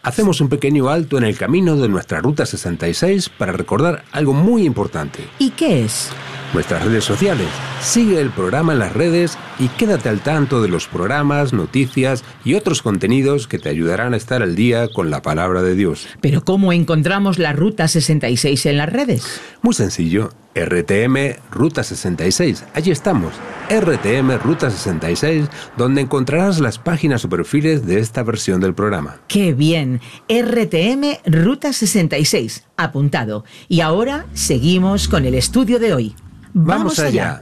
hacemos un pequeño alto en el camino de nuestra Ruta 66 para recordar algo muy importante. ¿Y qué es? Nuestras redes sociales. Sigue el programa en las redes y quédate al tanto de los programas, noticias y otros contenidos que te ayudarán a estar al día con la palabra de Dios. ¿Pero cómo encontramos la Ruta 66 en las redes? Muy sencillo. RTM Ruta 66. Allí estamos. RTM Ruta 66, donde encontrarás las páginas o perfiles de esta versión del programa. ¡Qué bien! RTM Ruta 66. Apuntado. Y ahora seguimos con el estudio de hoy. ¡Vamos allá!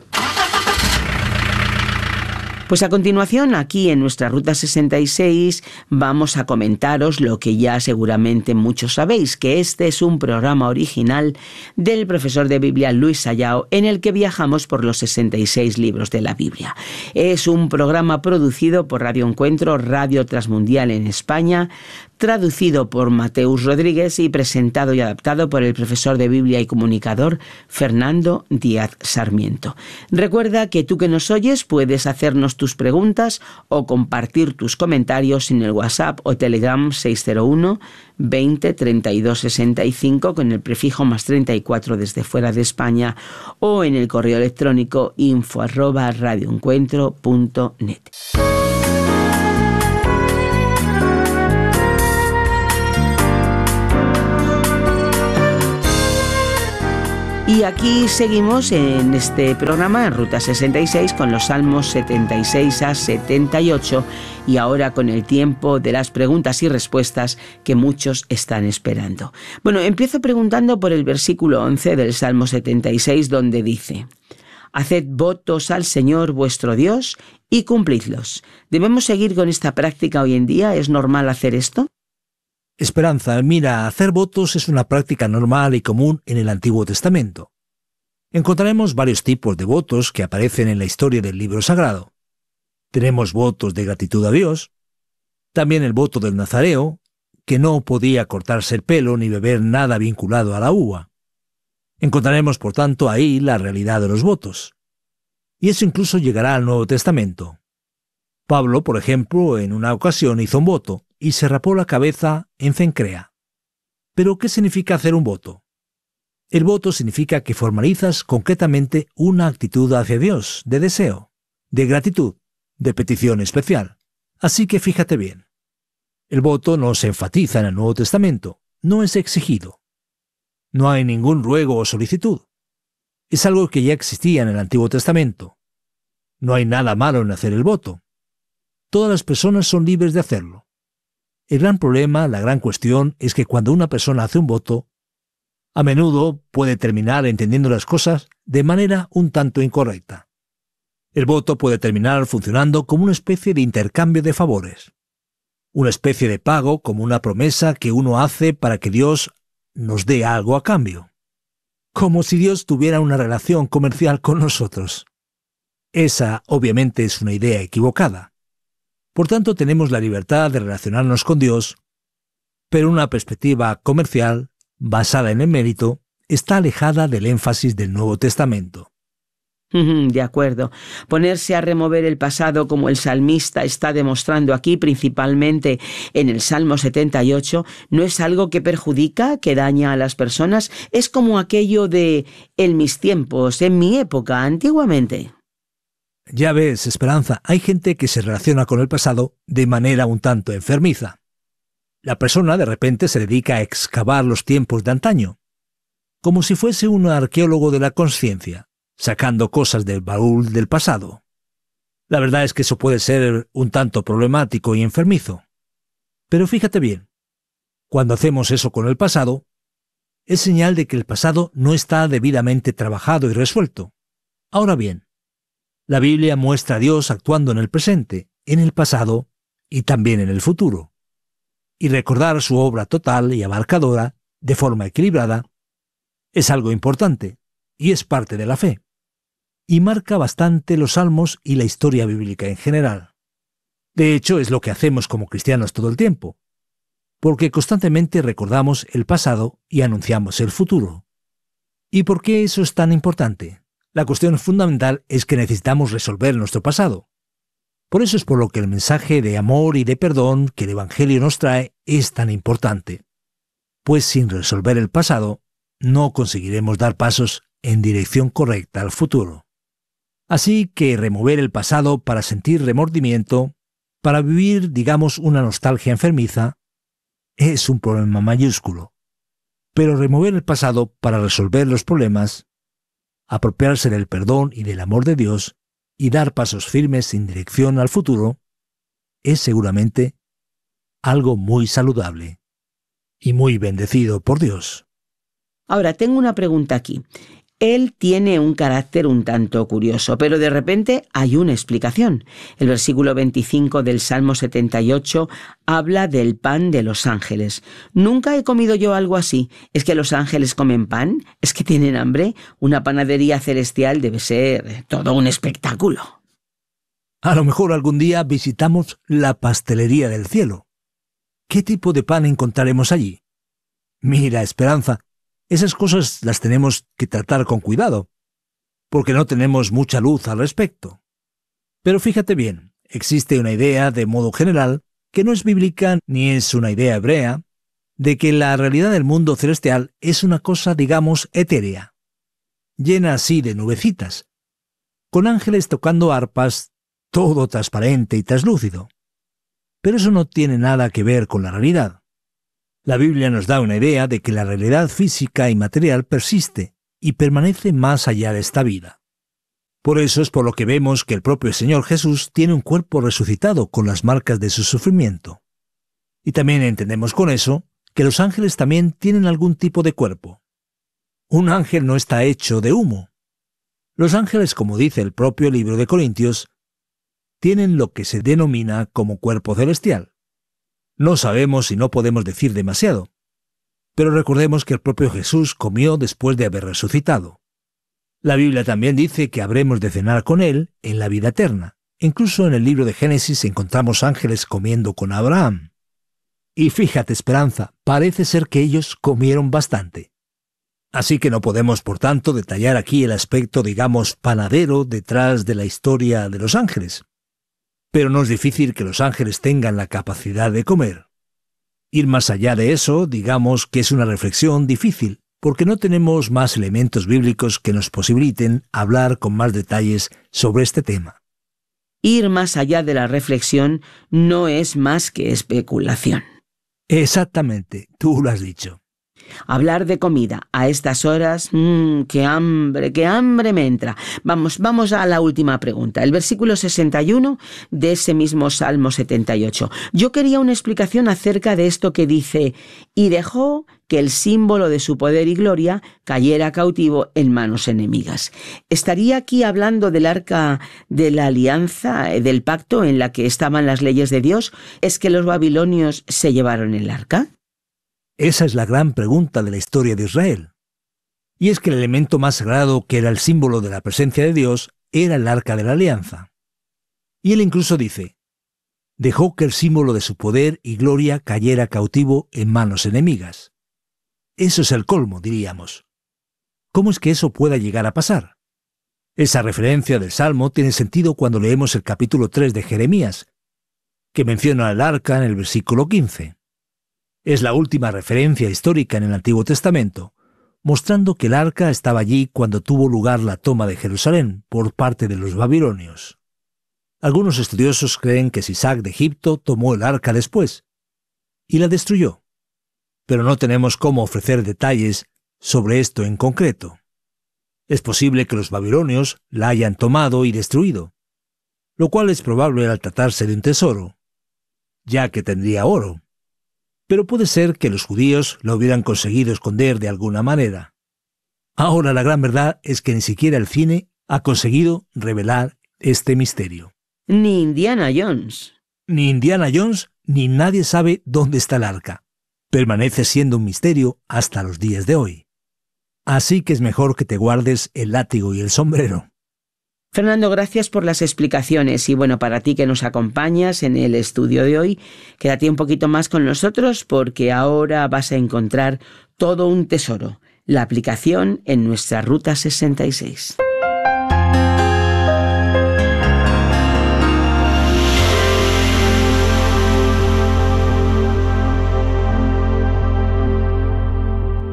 Pues a continuación, aquí en nuestra Ruta 66, vamos a comentaros lo que ya seguramente muchos sabéis, que este es un programa original del profesor de Biblia Luis Sayao, en el que viajamos por los 66 libros de la Biblia. Es un programa producido por Radio Encuentro, Radio Transmundial en España, traducido por Mateus Rodríguez y presentado y adaptado por el profesor de Biblia y comunicador Fernando Díaz Sarmiento. Recuerda que tú que nos oyes puedes hacernos tus preguntas o compartir tus comentarios en el WhatsApp o Telegram 601 20 32 65 con el prefijo más 34 desde fuera de España o en el correo electrónico info@radioencuentro.net. Y aquí seguimos en este programa, en Ruta 66, con los Salmos 76 a 78 y ahora con el tiempo de las preguntas y respuestas que muchos están esperando. Bueno, empiezo preguntando por el versículo 11 del Salmo 76, donde dice: Haced votos al Señor vuestro Dios y cumplidlos. ¿Debemos seguir con esta práctica hoy en día? ¿Es normal hacer esto? Esperanza, mira, hacer votos es una práctica normal y común en el Antiguo Testamento. Encontraremos varios tipos de votos que aparecen en la historia del libro sagrado. Tenemos votos de gratitud a Dios, también el voto del Nazareo, que no podía cortarse el pelo ni beber nada vinculado a la uva. Encontraremos, por tanto, ahí la realidad de los votos. Y eso incluso llegará al Nuevo Testamento. Pablo, por ejemplo, en una ocasión hizo un voto y se rapó la cabeza en Cencrea. ¿Pero qué significa hacer un voto? El voto significa que formalizas concretamente una actitud hacia Dios, de deseo, de gratitud, de petición especial. Así que fíjate bien. El voto no se enfatiza en el Nuevo Testamento, no es exigido. No hay ningún ruego o solicitud. Es algo que ya existía en el Antiguo Testamento. No hay nada malo en hacer el voto. Todas las personas son libres de hacerlo. El gran problema, la gran cuestión, es que cuando una persona hace un voto, a menudo puede terminar entendiendo las cosas de manera un tanto incorrecta. El voto puede terminar funcionando como una especie de intercambio de favores, una especie de pago como una promesa que uno hace para que Dios nos dé algo a cambio, como si Dios tuviera una relación comercial con nosotros. Esa, obviamente, es una idea equivocada. Por tanto, tenemos la libertad de relacionarnos con Dios, pero una perspectiva comercial, basada en el mérito, está alejada del énfasis del Nuevo Testamento. De acuerdo. Ponerse a remover el pasado como el salmista está demostrando aquí, principalmente en el Salmo 78, no es algo que perjudica, que daña a las personas. Es como aquello de en mis tiempos, en mi época, antiguamente. Ya ves, Esperanza, hay gente que se relaciona con el pasado de manera un tanto enfermiza. La persona de repente se dedica a excavar los tiempos de antaño, como si fuese un arqueólogo de la conciencia, sacando cosas del baúl del pasado. La verdad es que eso puede ser un tanto problemático y enfermizo. Pero fíjate bien, cuando hacemos eso con el pasado, es señal de que el pasado no está debidamente trabajado y resuelto. Ahora bien, la Biblia muestra a Dios actuando en el presente, en el pasado y también en el futuro. Y recordar su obra total y abarcadora, de forma equilibrada, es algo importante y es parte de la fe. Y marca bastante los salmos y la historia bíblica en general. De hecho, es lo que hacemos como cristianos todo el tiempo, porque constantemente recordamos el pasado y anunciamos el futuro. ¿Y por qué eso es tan importante? La cuestión fundamental es que necesitamos resolver nuestro pasado. Por eso es por lo que el mensaje de amor y de perdón que el Evangelio nos trae es tan importante, pues sin resolver el pasado no conseguiremos dar pasos en dirección correcta al futuro. Así que remover el pasado para sentir remordimiento, para vivir, digamos, una nostalgia enfermiza, es un problema mayúsculo. Pero remover el pasado para resolver los problemas, apropiarse del perdón y del amor de Dios y dar pasos firmes en dirección al futuro, es seguramente algo muy saludable y muy bendecido por Dios. Ahora, tengo una pregunta aquí. Él tiene un carácter un tanto curioso, pero de repente hay una explicación. El versículo 25 del Salmo 78 habla del pan de los ángeles. Nunca he comido yo algo así. ¿Es que los ángeles comen pan? ¿Es que tienen hambre? Una panadería celestial debe ser todo un espectáculo. A lo mejor algún día visitamos la pastelería del cielo. ¿Qué tipo de pan encontraremos allí? Mira, Esperanza, esas cosas las tenemos que tratar con cuidado, porque no tenemos mucha luz al respecto. Pero fíjate bien, existe una idea de modo general, que no es bíblica ni es una idea hebrea, de que la realidad del mundo celestial es una cosa, digamos, etérea, llena así de nubecitas, con ángeles tocando arpas, todo transparente y traslúcido. Pero eso no tiene nada que ver con la realidad. La Biblia nos da una idea de que la realidad física y material persiste y permanece más allá de esta vida. Por eso es por lo que vemos que el propio Señor Jesús tiene un cuerpo resucitado con las marcas de su sufrimiento. Y también entendemos con eso que los ángeles también tienen algún tipo de cuerpo. Un ángel no está hecho de humo. Los ángeles, como dice el propio libro de Corintios, tienen lo que se denomina como cuerpo celestial. No sabemos y no podemos decir demasiado, pero recordemos que el propio Jesús comió después de haber resucitado. La Biblia también dice que habremos de cenar con Él en la vida eterna. Incluso en el libro de Génesis encontramos ángeles comiendo con Abraham. Y fíjate, Esperanza, parece ser que ellos comieron bastante. Así que no podemos, por tanto, detallar aquí el aspecto, digamos, panadero detrás de la historia de los ángeles. Pero no es difícil que los ángeles tengan la capacidad de comer. Ir más allá de eso, digamos que es una reflexión difícil, porque no tenemos más elementos bíblicos que nos posibiliten hablar con más detalles sobre este tema. Ir más allá de la reflexión no es más que especulación. Exactamente, tú lo has dicho. Hablar de comida a estas horas, qué hambre me entra. Vamos a la última pregunta. El versículo 61 de ese mismo Salmo 78. Yo quería una explicación acerca de esto que dice: y dejó que el símbolo de su poder y gloria cayera cautivo en manos enemigas. ¿Estaría aquí hablando del arca de la alianza, del pacto en la que estaban las leyes de Dios? ¿Es que los babilonios se llevaron el arca? Esa es la gran pregunta de la historia de Israel. Y es que el elemento más sagrado, que era el símbolo de la presencia de Dios, era el arca de la alianza. Y él incluso dice: dejó que el símbolo de su poder y gloria cayera cautivo en manos enemigas. Eso es el colmo, diríamos. ¿Cómo es que eso pueda llegar a pasar? Esa referencia del Salmo tiene sentido cuando leemos el capítulo 3 de Jeremías, que menciona el arca en el versículo 15. Es la última referencia histórica en el Antiguo Testamento, mostrando que el arca estaba allí cuando tuvo lugar la toma de Jerusalén por parte de los babilonios. Algunos estudiosos creen que Sisac de Egipto tomó el arca después y la destruyó, pero no tenemos cómo ofrecer detalles sobre esto en concreto. Es posible que los babilonios la hayan tomado y destruido, lo cual es probable al tratarse de un tesoro, ya que tendría oro. Pero puede ser que los judíos lo hubieran conseguido esconder de alguna manera. Ahora la gran verdad es que ni siquiera el cine ha conseguido revelar este misterio. Ni Indiana Jones. Ni Indiana Jones, ni nadie sabe dónde está el arca. Permanece siendo un misterio hasta los días de hoy. Así que es mejor que te guardes el látigo y el sombrero. Fernando, gracias por las explicaciones y bueno, para ti que nos acompañas en el estudio de hoy, quédate un poquito más con nosotros porque ahora vas a encontrar todo un tesoro, la aplicación en nuestra Ruta 66.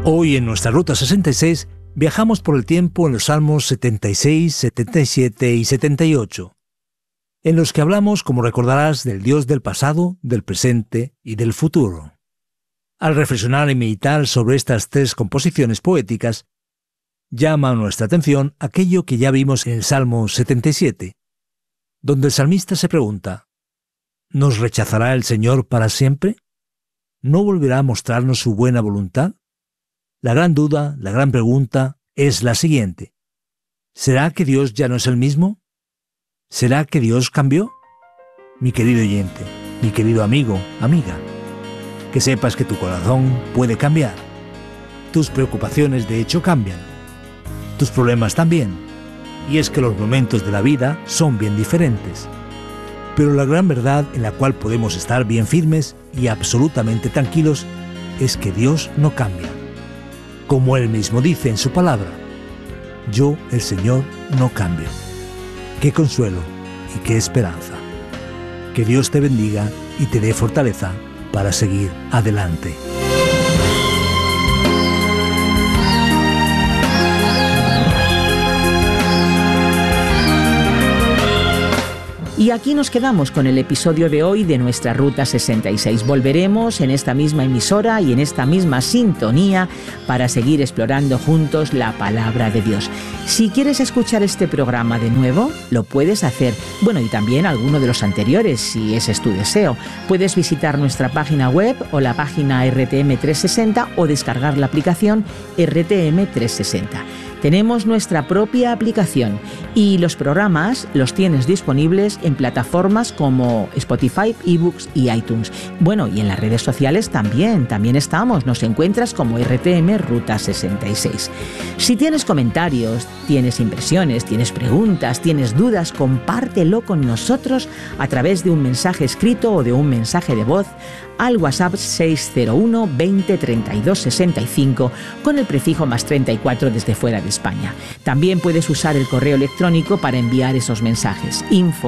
Hoy en nuestra Ruta 66 viajamos por el tiempo en los Salmos 76, 77 y 78, en los que hablamos, como recordarás, del Dios del pasado, del presente y del futuro. Al reflexionar y meditar sobre estas tres composiciones poéticas, llama nuestra atención aquello que ya vimos en el Salmo 77, donde el salmista se pregunta: ¿nos rechazará el Señor para siempre? ¿No volverá a mostrarnos su buena voluntad? La gran duda, la gran pregunta es la siguiente: ¿será que Dios ya no es el mismo? ¿Será que Dios cambió? Mi querido oyente, mi querido amigo, amiga, que sepas que tu corazón puede cambiar. Tus preocupaciones de hecho cambian. Tus problemas también. Y es que los momentos de la vida son bien diferentes. Pero la gran verdad en la cual podemos estar bien firmes y absolutamente tranquilos es que Dios no cambia. Como Él mismo dice en su palabra: yo, el Señor, no cambio. Qué consuelo y qué esperanza. Que Dios te bendiga y te dé fortaleza para seguir adelante. Y aquí nos quedamos con el episodio de hoy de nuestra Ruta 66. Volveremos en esta misma emisora y en esta misma sintonía para seguir explorando juntos la palabra de Dios. Si quieres escuchar este programa de nuevo, lo puedes hacer. Bueno, y también alguno de los anteriores, si ese es tu deseo. Puedes visitar nuestra página web o la página RTM 360 o descargar la aplicación RTM 360. Tenemos nuestra propia aplicación y los programas los tienes disponibles en plataformas como Spotify, eBooks y iTunes. Bueno, y en las redes sociales también estamos. Nos encuentras como RTM Ruta 66. Si tienes comentarios, tienes impresiones, tienes preguntas, tienes dudas, compártelo con nosotros a través de un mensaje escrito o de un mensaje de voz al WhatsApp 601 20 32 65 con el prefijo +34 desde fuera de España. También puedes usar el correo electrónico para enviar esos mensajes: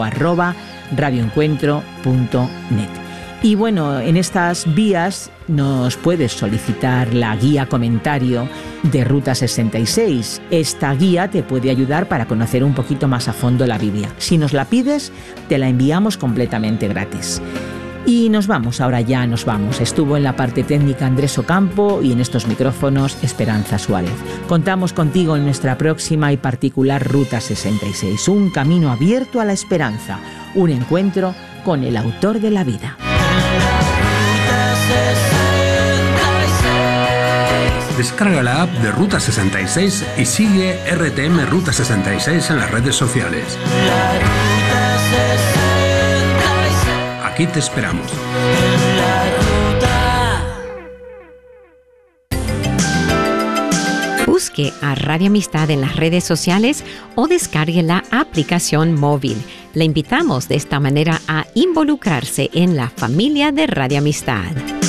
info@radioencuentro.net. Y bueno, en estas vías nos puedes solicitar la guía comentario de Ruta 66. Esta guía te puede ayudar para conocer un poquito más a fondo la Biblia. Si nos la pides, te la enviamos completamente gratis. Y nos vamos, ahora ya nos vamos. Estuvo en la parte técnica Andrés Ocampo y en estos micrófonos Esperanza Suárez. Contamos contigo en nuestra próxima y particular Ruta 66, un camino abierto a la esperanza, un encuentro con el autor de la vida. Descarga la app de Ruta 66 y sigue RTM Ruta 66 en las redes sociales. Aquí te esperamos. Busque a Radio Amistad en las redes sociales o descargue la aplicación móvil. Le invitamos de esta manera a involucrarse en la familia de Radio Amistad.